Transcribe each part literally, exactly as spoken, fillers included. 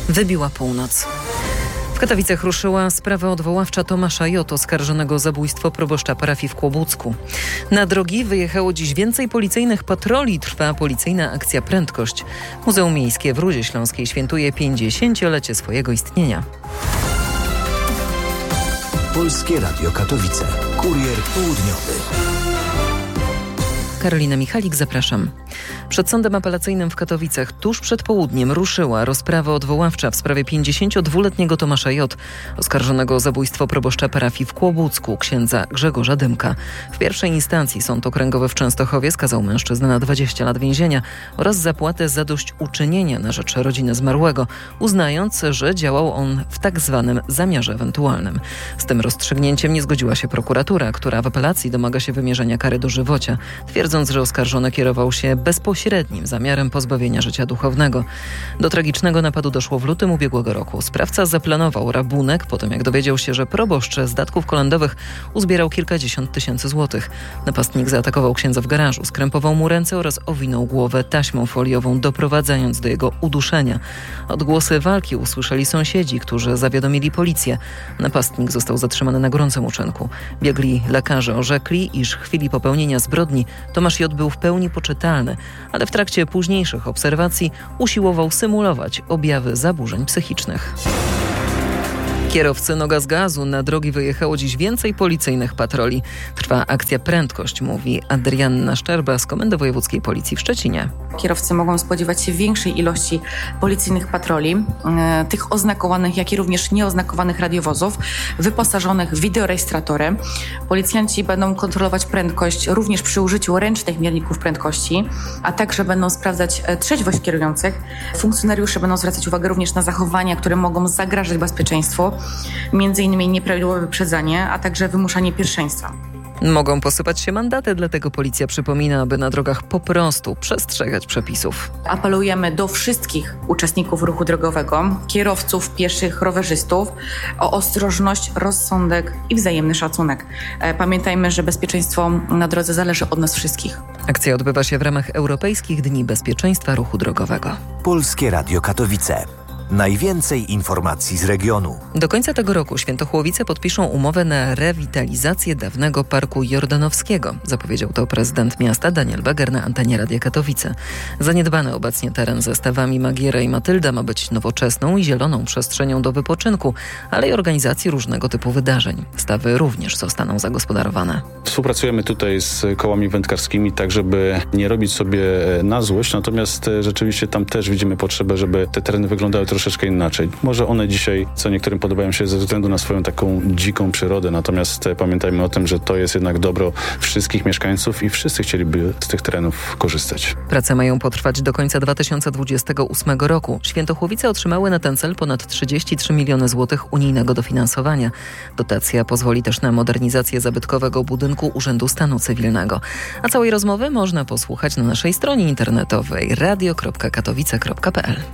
Wybiła północ. W Katowicach ruszyła sprawa odwoławcza Tomasza J., oskarżonego o zabójstwo proboszcza parafii w Kłobucku. Na drogi wyjechało dziś więcej policyjnych patroli. Trwa policyjna akcja Prędkość. Muzeum Miejskie w Rudzie Śląskiej świętuje pięćdziesięciolecie swojego istnienia. Polskie Radio Katowice. Kurier południowy. Karolina Michalik, zapraszam. Przed Sądem Apelacyjnym w Katowicach tuż przed południem ruszyła rozprawa odwoławcza w sprawie pięćdziesięciodwuletniego Tomasza J., oskarżonego o zabójstwo proboszcza parafii w Kłobucku, księdza Grzegorza Dymka. W pierwszej instancji Sąd Okręgowy w Częstochowie skazał mężczyznę na dwadzieścia lat więzienia oraz zapłatę zadośćuczynienia na rzecz rodziny zmarłego, uznając, że działał on w tak zwanym zamiarze ewentualnym. Z tym rozstrzygnięciem nie zgodziła się prokuratura, która w apelacji domaga się wymierzenia kary dożywocia, twierdząc, że oskarżony kierował się bezpośrednim zamiarem pozbawienia życia duchownego. Do tragicznego napadu doszło w lutym ubiegłego roku. Sprawca zaplanował rabunek po tym, jak dowiedział się, że proboszcz z datków kolędowych uzbierał kilkadziesiąt tysięcy złotych. Napastnik zaatakował księdza w garażu, skrępował mu ręce oraz owinął głowę taśmą foliową, doprowadzając do jego uduszenia. Odgłosy walki usłyszeli sąsiedzi, którzy zawiadomili policję. Napastnik został zatrzymany na gorącym uczynku. Biegli lekarze orzekli, iż w chwili popełnienia zbrodni Tomasz J. był w pełni poczytalny, ale w trakcie późniejszych obserwacji usiłował symulować objawy zaburzeń psychicznych. Kierowcy noga z gazu. Na drogi wyjechało dziś więcej policyjnych patroli. Trwa akcja Prędkość, mówi Adrianna Szczerba z Komendy Wojewódzkiej Policji w Szczecinie. Kierowcy mogą spodziewać się większej ilości policyjnych patroli, e, tych oznakowanych, jak i również nieoznakowanych radiowozów, wyposażonych w wideorejestratory. Policjanci będą kontrolować prędkość również przy użyciu ręcznych mierników prędkości, a także będą sprawdzać trzeźwość kierujących. Funkcjonariusze będą zwracać uwagę również na zachowania, które mogą zagrażać bezpieczeństwu, między innymi nieprawidłowe wyprzedzanie, a także wymuszanie pierwszeństwa. Mogą posypać się mandaty, dlatego policja przypomina, aby na drogach po prostu przestrzegać przepisów. Apelujemy do wszystkich uczestników ruchu drogowego, kierowców, pieszych, rowerzystów o ostrożność, rozsądek i wzajemny szacunek. Pamiętajmy, że bezpieczeństwo na drodze zależy od nas wszystkich. Akcja odbywa się w ramach Europejskich Dni Bezpieczeństwa Ruchu Drogowego. Polskie Radio Katowice. Najwięcej informacji z regionu. Do końca tego roku Świętochłowice podpiszą umowę na rewitalizację dawnego Parku Jordanowskiego. Zapowiedział to prezydent miasta Daniel Beger na antenie Radia Katowice. Zaniedbany obecnie teren ze stawami Magiera i Matylda ma być nowoczesną i zieloną przestrzenią do wypoczynku, ale i organizacji różnego typu wydarzeń. Stawy również zostaną zagospodarowane. Współpracujemy tutaj z kołami wędkarskimi, tak żeby nie robić sobie na złość, natomiast rzeczywiście tam też widzimy potrzebę, żeby te tereny wyglądały troszeczkę inaczej. Może one dzisiaj, co niektórym podobają się ze względu na swoją taką dziką przyrodę, natomiast pamiętajmy o tym, że to jest jednak dobro wszystkich mieszkańców i wszyscy chcieliby z tych terenów korzystać. Prace mają potrwać do końca dwa tysiące dwudziestego ósmego roku. Świętochłowice otrzymały na ten cel ponad trzydzieści trzy miliony złotych unijnego dofinansowania. Dotacja pozwoli też na modernizację zabytkowego budynku Urzędu Stanu Cywilnego. A całej rozmowy można posłuchać na naszej stronie internetowej radio kropka katowice kropka p l.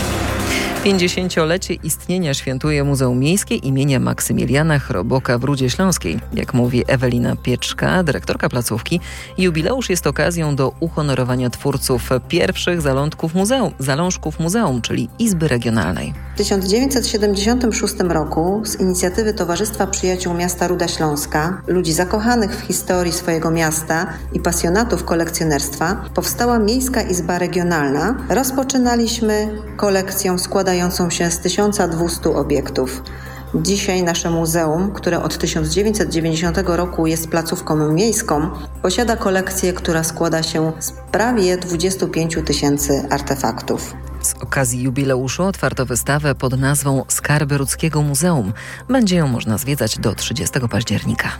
pięćdziesięciolecie istnienia świętuje Muzeum Miejskie imienia Maksymiliana Chroboka w Rudzie Śląskiej. Jak mówi Ewelina Pieczka, dyrektorka placówki, jubileusz jest okazją do uhonorowania twórców pierwszych zalążków muzeum, zalążków muzeum, czyli Izby Regionalnej. W tysiąc dziewięćset siedemdziesiątym szóstym roku z inicjatywy Towarzystwa Przyjaciół Miasta Ruda Śląska, ludzi zakochanych w historii swojego miasta i pasjonatów kolekcjonerstwa, powstała Miejska Izba Regionalna. Rozpoczynaliśmy kolekcję składającą się z tysiąc dwieście obiektów. Dzisiaj nasze muzeum, które od tysiąc dziewięćset dziewięćdziesiątego roku jest placówką miejską, posiada kolekcję, która składa się z prawie dwudziestu pięciu tysięcy artefaktów. Z okazji jubileuszu otwarto wystawę pod nazwą Skarby Rudzkiego Muzeum. Będzie ją można zwiedzać do trzydziestego października.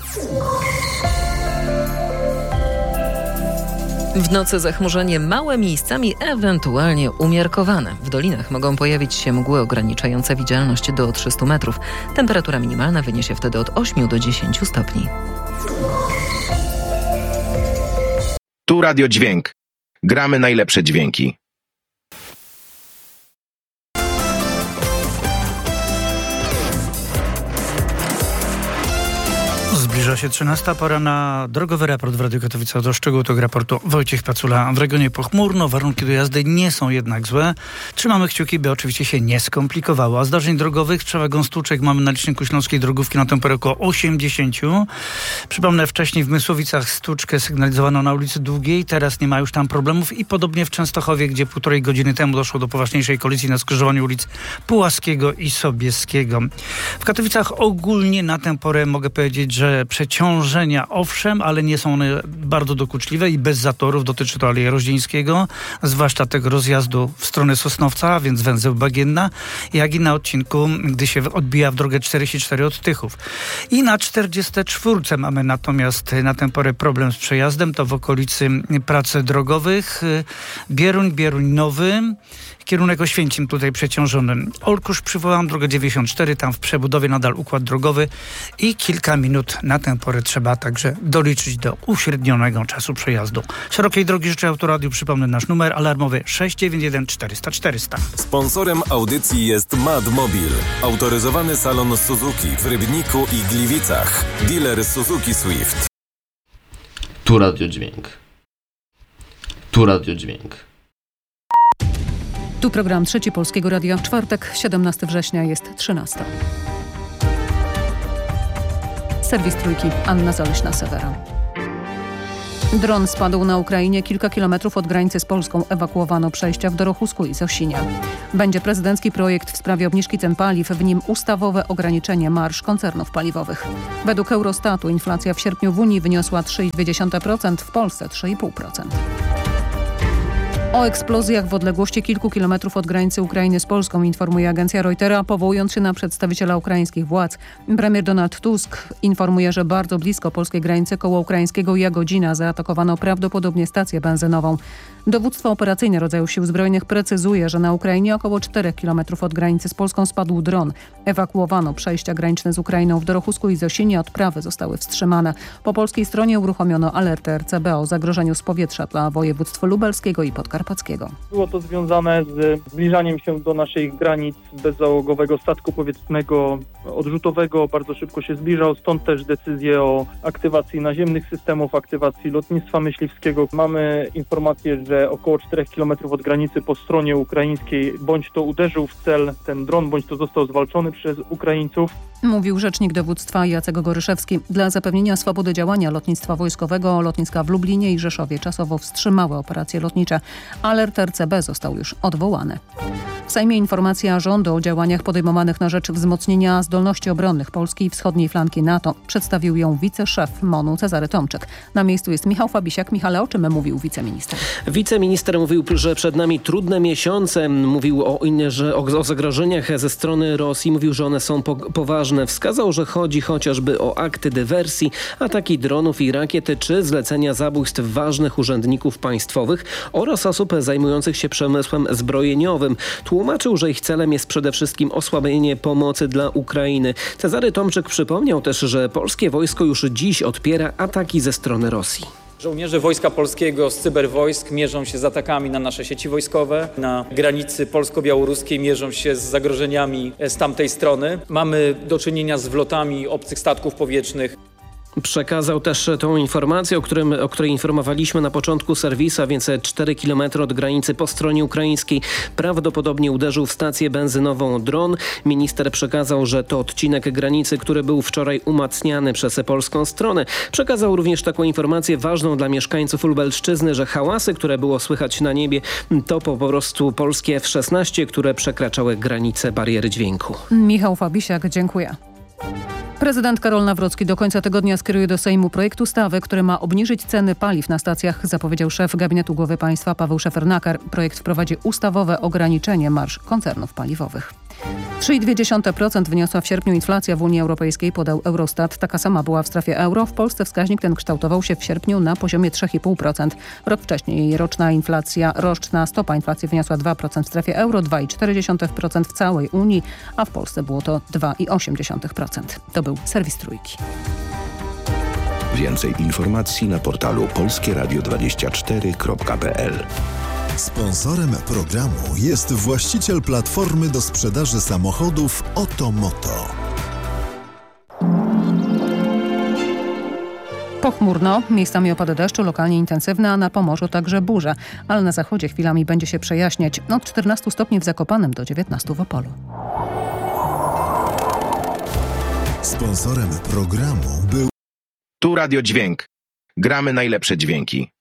W nocy zachmurzenie małe, miejscami ewentualnie umiarkowane. W dolinach mogą pojawić się mgły ograniczające widzialność do trzystu metrów. Temperatura minimalna wyniesie wtedy od ośmiu do dziesięciu stopni. Tu Radio Dźwięk. Gramy najlepsze dźwięki. Zbliża się trzynasta, pora na drogowy raport w Radiu Katowice. Do szczegółów tego raportu Wojciech Pacula. W regionie pochmurno, warunki do jazdy nie są jednak złe. Trzymamy kciuki, by oczywiście się nie skomplikowało. A zdarzeń drogowych przewagą stłuczek mamy na liczniku Śląskiej drogówki na temperaturę około osiemdziesiąt. Przypomnę, wcześniej w Mysłowicach stłuczkę sygnalizowano na ulicy Długiej, teraz nie ma już tam problemów i podobnie w Częstochowie, gdzie półtorej godziny temu doszło do poważniejszej kolizji na skrzyżowaniu ulic Pułaskiego i Sobieskiego. W Katowicach ogólnie na tę porę mogę powiedzieć, że przeciążenia owszem, ale nie są one bardzo dokuczliwe i bez zatorów. Dotyczy to Aleje Roździeńskiego, zwłaszcza tego rozjazdu w stronę Sosnowca, więc węzeł Bagienna, jak i na odcinku, gdy się odbija w drogę czterdzieści cztery od Tychów. I na czterdziestej czwartej mamy natomiast na tę porę problem z przejazdem, to w okolicy prac drogowych. Bieruń, Bieruń Nowy, kierunek Oświęcim tutaj przeciążony. Olkusz, przywołam drogę dziewięćdziesiąt cztery, tam w przebudowie nadal układ drogowy i kilka minut na tę porę trzeba także doliczyć do uśrednionego czasu przejazdu. Szerokiej drogi życzę Autoradiu, przypomnę nasz numer alarmowy sześć dziewięć jeden czterysta czterysta. Sponsorem audycji jest Madmobil, autoryzowany salon Suzuki w Rybniku i Gliwicach. Dealer Suzuki Swift. Tu Radio Dźwięk. Tu Radio Dźwięk. Tu program Trzeci Polskiego Radia. W czwartek, siedemnastego września, jest trzynasta. Serwis Trójki, Anna Zaleśna-Sewera. Dron spadł na Ukrainie kilka kilometrów od granicy z Polską. Ewakuowano przejścia w Dorochusku i Zosinia. Będzie prezydencki projekt w sprawie obniżki cen paliw, w nim ustawowe ograniczenie marż koncernów paliwowych. Według Eurostatu inflacja w sierpniu w Unii wyniosła trzy i dwie dziesiąte procent, w Polsce trzy i pół procent. O eksplozjach w odległości kilku kilometrów od granicy Ukrainy z Polską informuje agencja Reutera, powołując się na przedstawiciela ukraińskich władz. Premier Donald Tusk informuje, że bardzo blisko polskiej granicy koło ukraińskiego Jagodzina zaatakowano prawdopodobnie stację benzynową. Dowództwo operacyjne rodzaju sił zbrojnych precyzuje, że na Ukrainie około czterech kilometrów od granicy z Polską spadł dron. Ewakuowano przejścia graniczne z Ukrainą w Dorochusku i Zosinie. Odprawy zostały wstrzymane. Po polskiej stronie uruchomiono alertę R C B o zagrożeniu z powietrza dla województw lubelskiego i podkarpackiego. Było to związane z zbliżaniem się do naszych granic bezzałogowego statku powietrznego odrzutowego. Bardzo szybko się zbliżał, stąd też decyzję o aktywacji naziemnych systemów, aktywacji lotnictwa myśliwskiego. Mamy informację, że około czterech kilometrów od granicy po stronie ukraińskiej bądź to uderzył w cel ten dron, bądź to został zwalczony przez Ukraińców. Mówił rzecznik dowództwa Jacek Goryszewski. Dla zapewnienia swobody działania lotnictwa wojskowego lotniska w Lublinie i Rzeszowie czasowo wstrzymały operacje lotnicze. Alert R C B został już odwołany. W Sejmie informacja rządu o działaniach podejmowanych na rzecz wzmocnienia zdolności obronnych Polski i wschodniej flanki NATO. Przedstawił ją wiceszef MON-u Cezary Tomczyk. Na miejscu jest Michał Fabisiak. Michale, o czym mówił wiceminister? Wiceminister mówił, że przed nami trudne miesiące. Mówił o, że, o, o zagrożeniach ze strony Rosji. Mówił, że one są po, poważne. Wskazał, że chodzi chociażby o akty dywersji, ataki dronów i rakiety czy zlecenia zabójstw ważnych urzędników państwowych oraz osób zajmujących się przemysłem zbrojeniowym. Tłumaczył, że ich celem jest przede wszystkim osłabienie pomocy dla Ukrainy. Cezary Tomczyk przypomniał też, że polskie wojsko już dziś odpiera ataki ze strony Rosji. Żołnierze Wojska Polskiego z cyberwojsk mierzą się z atakami na nasze sieci wojskowe. Na granicy polsko-białoruskiej mierzą się z zagrożeniami z tamtej strony. Mamy do czynienia z wlotami obcych statków powietrznych. Przekazał też tą informację, o, którym, o której informowaliśmy na początku serwisu, a więc cztery kilometry od granicy po stronie ukraińskiej prawdopodobnie uderzył w stację benzynową dron. Minister przekazał, że to odcinek granicy, który był wczoraj umacniany przez polską stronę. Przekazał również taką informację ważną dla mieszkańców Lubelszczyzny, że hałasy, które było słychać na niebie, to po prostu polskie F szesnaście, które przekraczały granice bariery dźwięku. Michał Fabisiak, dziękuję. Prezydent Karol Nawrocki do końca tygodnia skieruje do Sejmu projekt ustawy, który ma obniżyć ceny paliw na stacjach, zapowiedział szef gabinetu głowy państwa Paweł Szefernaker. Projekt wprowadzi ustawowe ograniczenie marż koncernów paliwowych. trzy i dwie dziesiąte procent wyniosła w sierpniu inflacja w Unii Europejskiej, podał Eurostat. Taka sama była w strefie euro. W Polsce wskaźnik ten kształtował się w sierpniu na poziomie trzy i pół procent. Rok wcześniej roczna inflacja, roczna stopa inflacji wyniosła dwa procent w strefie euro, dwa i cztery dziesiąte procent w całej Unii, a w Polsce było to dwa i osiem dziesiątych procent. To był serwis Trójki. Więcej informacji na portalu polskie radio dwadzieścia cztery kropka p l. Sponsorem programu jest właściciel platformy do sprzedaży samochodów Otomoto. Pochmurno, miejscami opady deszczu, lokalnie intensywne, a na Pomorzu także burze. Ale na zachodzie chwilami będzie się przejaśniać. Od czternastu stopni w Zakopanem do dziewiętnastu w Opolu. Sponsorem programu był Tu Radio Dźwięk. Gramy najlepsze dźwięki.